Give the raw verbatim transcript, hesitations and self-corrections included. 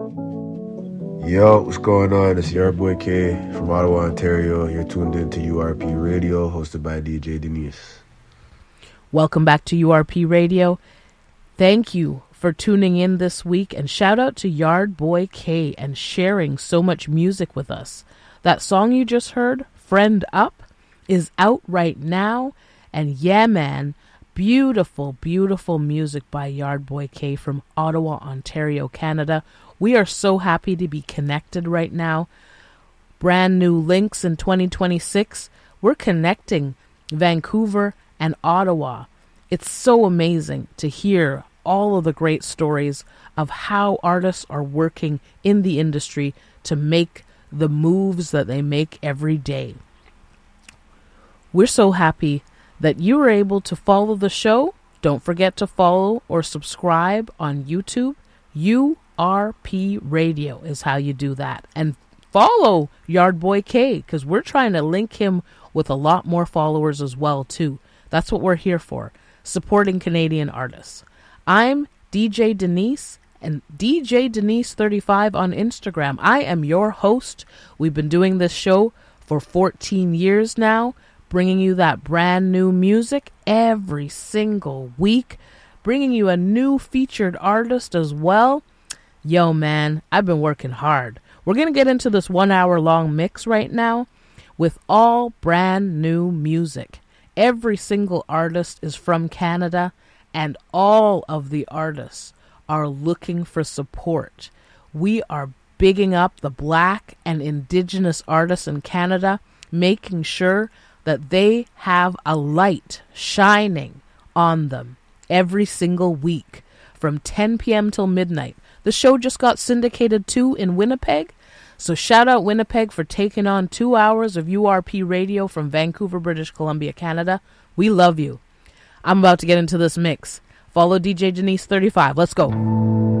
Yo, what's going on? It's your boy K from Ottawa, Ontario. You're tuned in to U R P Radio, hosted by D J Denise. Welcome back to U R P Radio. Thank you for tuning in this week, and shout out to Yard Boy K and sharing so much music with us. That song you just heard, Friend Up, is out right now, and yeah, man, beautiful, beautiful music by Yard Boy K from Ottawa, Ontario, Canada. We are so happy to be connected right now. Brand new links in twenty twenty-six. We're connecting Vancouver and Ottawa. It's so amazing to hear all of the great stories of how artists are working in the industry to make the moves that they make every day. We're so happy that you were able to follow the show. Don't forget to follow or subscribe on YouTube. U R P Radio is how you do that. And follow Yard Boy K, because we're trying to link him with a lot more followers as well, too. That's what we're here for, supporting Canadian artists. I'm D J Denise, and D J Denise thirty-five on Instagram. I am your host. We've been doing this show for fourteen years now, bringing you that brand new music every single week, bringing you a new featured artist as well. Yo, man, I've been working hard. We're going to get into this one hour long mix right now with all brand new music. Every single artist is from Canada, and all of the artists are looking for support. We are bigging up the Black and Indigenous artists in Canada, making sure that they have a light shining on them every single week from ten p.m. till midnight. The show just got syndicated too in Winnipeg. So shout out Winnipeg for taking on two hours of U R P Radio from Vancouver, British Columbia, Canada. We love you. I'm about to get into this mix. Follow D J Denise thirty-five. Let's go.